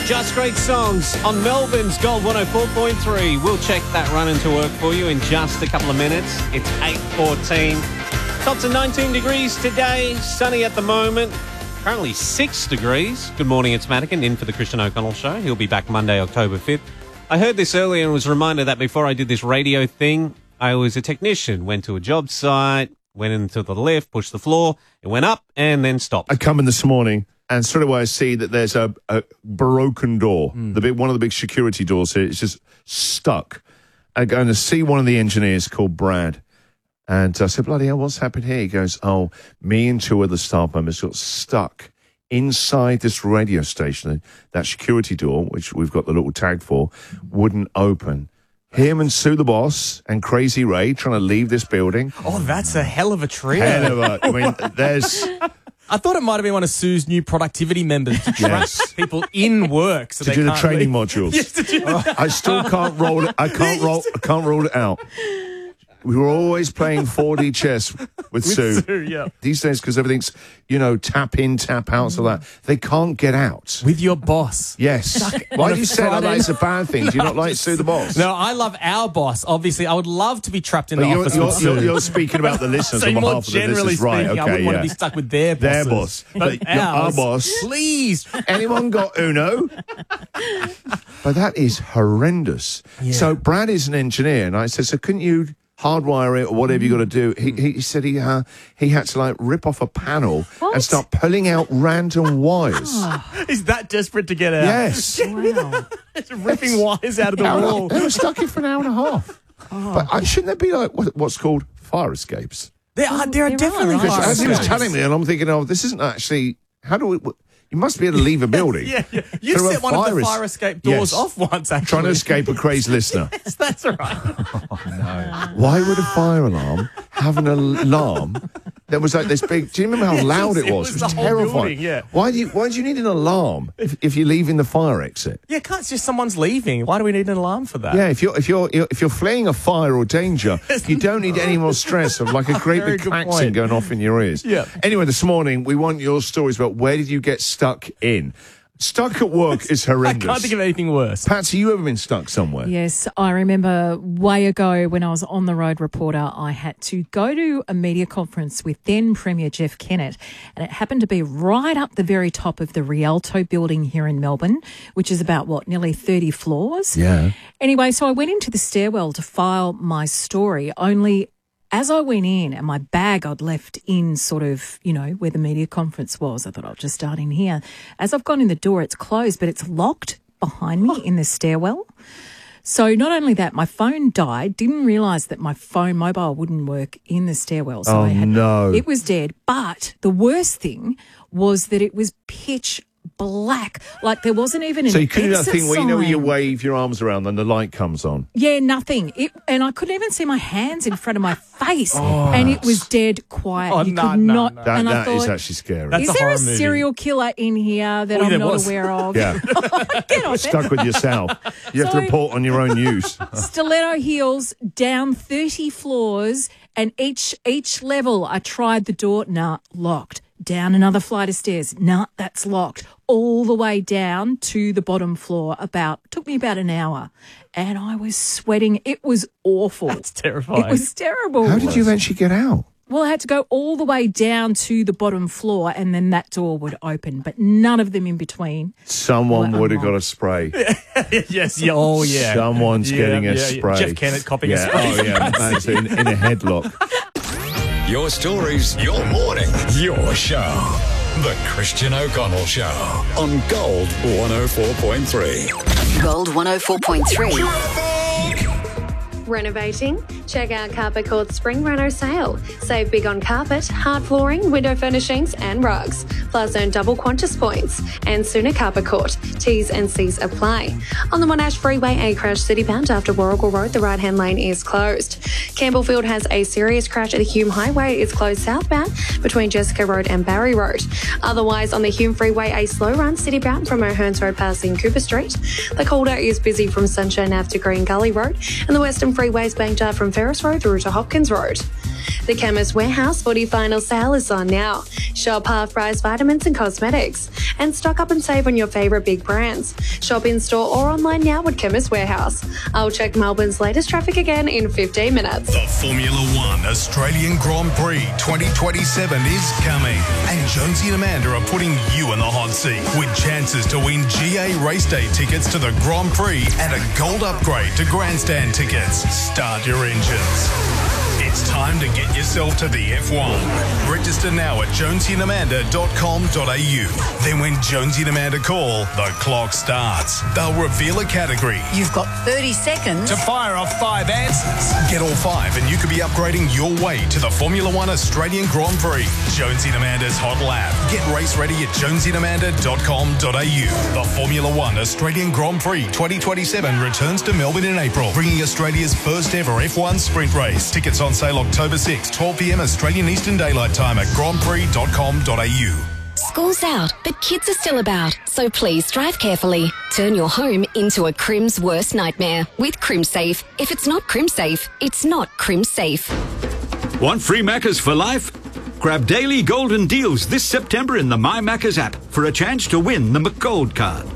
Just Great Songs on Melbourne's Gold 104.3. We'll check that run into work for you in just a couple of minutes. It's 8:14. Tops of 19 degrees today. Sunny at the moment. Currently 6 degrees. Good morning, it's Madigan in for the Christian O'Connell Show. He'll be back Monday, October 5th. I heard this earlier and was reminded that before I did this radio thing, I was a technician. Went to a job site, went into the lift, pushed the floor, it went up and then stopped. I come in this morning and straight away I see that there's a broken door. One of the big security doors here is just stuck. I go to see one of the engineers called Brad. And I said, bloody hell, what's happened here? He goes, oh, me and two other staff members got stuck inside this radio station. That security door, which we've got the little tag for, wouldn't open. Him and Sue the boss and Crazy Ray trying to leave this building. Oh, that's a hell of a trio. I mean, there's... I thought it might have been one of Sue's new productivity members to track people in work so to they do the can't training leave. modules. Yes, to do I still can't roll it. I can't rule it out. We were always playing 4D chess with Sue. Yeah. These days, because everything's, tap in, tap out, so that they can't get out. With your boss. Yes. Why do you say that like it's a bad thing? Do you not like Sue the boss? No, I love our boss. Obviously, I would love to be trapped in the office with Sue. You're speaking about the listeners So on more behalf of the generally listeners, right? speaking, I wouldn't want to be stuck with their bosses. Their boss. But our ours, boss. Please. Anyone got Uno? But that is horrendous. Yeah. So Brad is an engineer, and I said, so couldn't you hardwire it or whatever you got to do? He said he had to rip off a panel and start pulling out random wires. Is that desperate to get out? Yes. Wow. It's ripping wires out of the wall. They were stuck in for an hour and a half. But shouldn't there be what's called fire escapes? There are definitely right. fire As he was escapes. telling me, and I'm thinking, this isn't actually, how do we... You must be able to leave a building. Yeah. You Through a set one of the fire fire escape doors Yes. off once, actually. Trying to escape a crazed listener. Yes, that's right. Why would a fire alarm have an alarm that was like this big? Do you remember how loud it was? It was It was the whole terrifying. building, yeah. Why do you need an alarm if you're leaving the fire exit? Yeah, it's just someone's leaving. Why do we need an alarm for that? Yeah, if you're fleeing a fire or danger, you don't need any more stress of like a great Very big good klaxon point. going off in your ears. Yeah. Anyway, this morning we want your stories about where did you get stuck in? Stuck at work is horrendous. I can't think of anything worse. Patsy, you ever been stuck somewhere? Yes, I remember way ago when I was on the road reporter, I had to go to a media conference with then Premier Jeff Kennett, and it happened to be right up the very top of the Rialto building here in Melbourne, which is about, nearly 30 floors? Yeah. Anyway, so I went into the stairwell to file my story, only as I went in and my bag I'd left in sort of, where the media conference was, I thought I'll just start in here. As I've gone in the door, it's closed, but it's locked behind me in the stairwell. So not only that, my phone died, didn't realise that my phone mobile wouldn't work in the stairwell. So no. It was dead. But the worst thing was that it was pitch black. Like there wasn't even an So you couldn't do that exit thing where you sign. wave your arms around and the light comes on? Yeah, nothing. And I couldn't even see my hands in front of my face. And it was dead quiet. Oh, you no, could no, not. no. And I That is thought, actually scary. That's is a there horror a movie. serial killer in here that Oh, I'm there not was. aware of? Yeah. Get off Stuck with yourself. You have to So- report on your own news. Stiletto heels down 30 floors, and each level I tried the door. Nah, locked. Down another flight of stairs. Nah, that's locked. All the way down to the bottom floor. Took me about an hour, and I was sweating. It was awful. That's terrifying. It was terrible. How did you eventually get out? Well, I had to go all the way down to the bottom floor, and then that door would open, but none of them in between. Someone Well, would have got a unlocked. spray. Yes, yeah, oh yeah. Someone's getting a spray. Jeff Kennett copying a Yeah. spray. Oh, yeah. Man's in a headlock. Your stories, your morning, your show. The Christian O'Connell Show on Gold 104.3. Gold 104.3. Renovating? Check out Carpet Court's Spring Reno sale. Save big on carpet, hard flooring, window furnishings and rugs. Plus earn double Qantas points. And sooner Carpet Court. T's and C's apply. On the Monash Freeway, a crash citybound after Warrigal Road. The right-hand lane is closed. Campbellfield has a serious crash at the Hume Highway. It's closed southbound between Jessica Road and Barry Road. Otherwise, on the Hume Freeway, a slow run citybound from O'Hearns Road passing Cooper Street. The Calder is busy from Sunshine Ave to Green Gully Road. And the Western Freeway is banked up from Ferris Road through to Hopkins Road. The Chemist Warehouse Footy Final Sale is on now. Shop half-price vitamins and cosmetics. And stock up and save on your favourite big brands. Shop in-store or online now at Chemist Warehouse. I'll check Melbourne's latest traffic again in 15 minutes. The Formula One Australian Grand Prix 2027 is coming. And Jonesy and Amanda are putting you in the hot seat with chances to win GA race day tickets to the Grand Prix and a gold upgrade to grandstand tickets. Start your engines. It's time to get yourself to the F1. Register now at jonesyandamanda.com.au. Then when Jonesy and Amanda call, the clock starts. They'll reveal a category. You've got 30 seconds To fire off 5 answers. Get all 5 and you could be upgrading your way to the Formula One Australian Grand Prix. Jonesy and Amanda's Hot Lap. Get race ready at jonesyandamanda.com.au. The Formula One Australian Grand Prix 2027 returns to Melbourne in April, bringing Australia's first ever F1 sprint race. Tickets on sale October 6, 12 p.m. Australian Eastern Daylight Time at grandprix.com.au. School's out, but kids are still about, so please drive carefully. Turn your home into a Crim's worst nightmare with CrimSafe. If it's not CrimSafe, it's not CrimSafe. Want free Maccas for life? Grab daily golden deals this September in the My Maccas app for a chance to win the McGold card.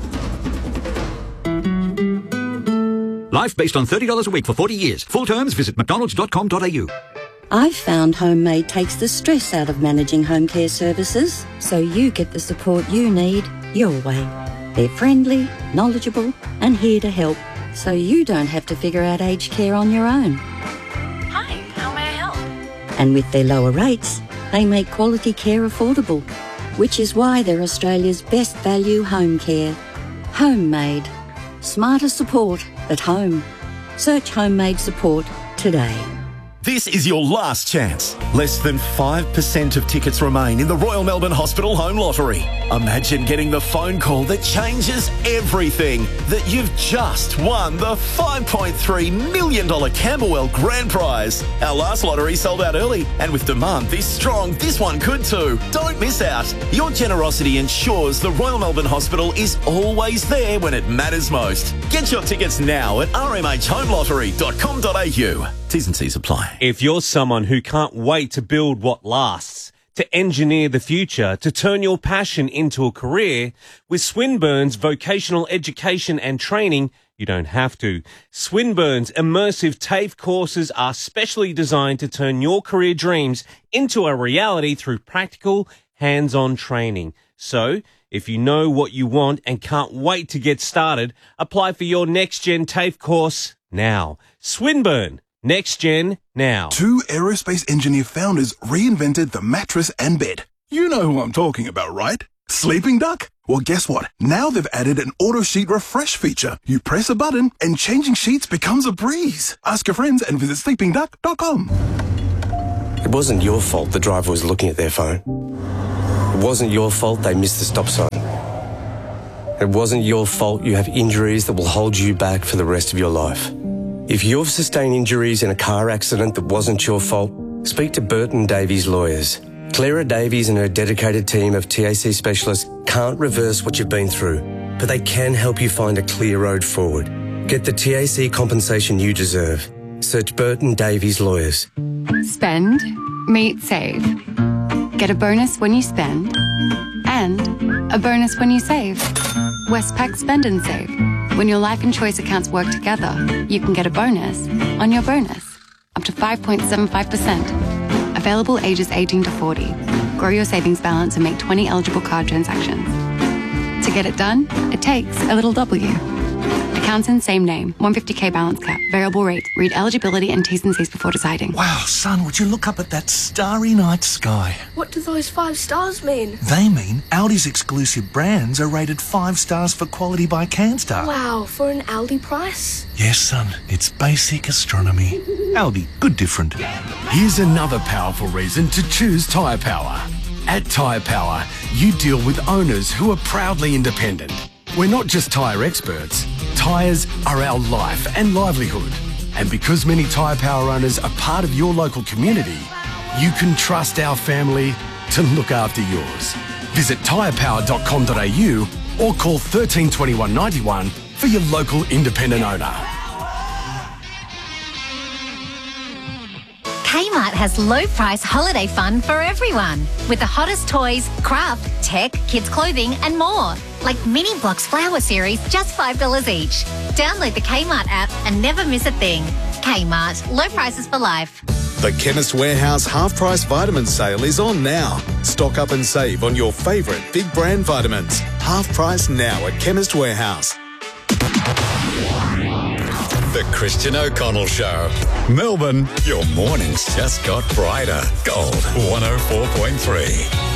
Life based on $30 a week for 40 years. Full terms, visit mcdonalds.com.au. I've found Homemade takes the stress out of managing home care services, so you get the support you need your way. They're friendly, knowledgeable, and here to help, so you don't have to figure out aged care on your own. Hi, how may I help? And with their lower rates, they make quality care affordable, which is why they're Australia's best value home care. Homemade. Smarter support at home. Search Homemade support today. This is your last chance. Less than 5% of tickets remain in the Royal Melbourne Hospital Home Lottery. Imagine getting the phone call that changes everything, that you've just won the $5.3 million Camberwell Grand Prize. Our last lottery sold out early, and with demand this strong, this one could too. Don't miss out. Your generosity ensures the Royal Melbourne Hospital is always there when it matters most. Get your tickets now at rmhhomelottery.com.au. T's and C's apply. If you're someone who can't wait to build what lasts, to engineer the future, to turn your passion into a career, with Swinburne's vocational education and training, you don't have to. Swinburne's immersive TAFE courses are specially designed to turn your career dreams into a reality through practical, hands-on training. So, if you know what you want and can't wait to get started, apply for your next-gen TAFE course now. Swinburne. Next Gen now. 2 aerospace engineer founders reinvented the mattress and bed. You know who I'm talking about, right? Sleeping Duck? Well, guess what? Now they've added an auto sheet refresh feature. You press a button and changing sheets becomes a breeze. Ask your friends and visit sleepingduck.com. It wasn't your fault the driver was looking at their phone. It wasn't your fault they missed the stop sign. It wasn't your fault you have injuries that will hold you back for the rest of your life. If you've sustained injuries in a car accident that wasn't your fault, speak to Burton Davies Lawyers. Clara Davies and her dedicated team of TAC specialists can't reverse what you've been through, but they can help you find a clear road forward. Get the TAC compensation you deserve. Search Burton Davies Lawyers. Spend, meet, save. Get a bonus when you spend, and a bonus when you save. Westpac Spend and Save. When your life and choice accounts work together, you can get a bonus on your bonus, up to 5.75%. Available ages 18 to 40. Grow your savings balance and make 20 eligible card transactions. To get it done, it takes a little W. Accounts in same name, 150k balance cap, variable rate. Read eligibility and T's and C's before deciding. Wow, son, would you look up at that starry night sky? What do those 5 stars mean? They mean Audi's exclusive brands are rated 5 stars for quality by CanStar. Wow, for an Audi price? Yes, son, it's basic astronomy. Audi, good different. Here's another powerful reason to choose Tyre Power. At Tyre Power, you deal with owners who are proudly independent. We're not just tyre experts. Tyres are our life and livelihood. And because many Tyre Power owners are part of your local community, you can trust our family to look after yours. Visit tyrepower.com.au or call 13 21 91 for your local independent owner. Kmart has low-price holiday fun for everyone. With the hottest toys, craft, tech, kids' clothing and more. Like Mini Blocks Flower Series, just $5 each. Download the Kmart app and never miss a thing. Kmart, low prices for life. The Chemist Warehouse half-price vitamin sale is on now. Stock up and save on your favourite big brand vitamins. Half price now at Chemist Warehouse. The Christian O'Connell Show. Melbourne, your mornings just got brighter. Gold 104.3.